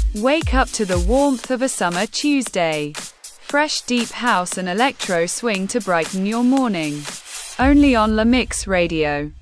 Wake up to the warmth of a summer Tuesday. Fresh deep house and electro swing to brighten your morning. Only on La Mix Radio.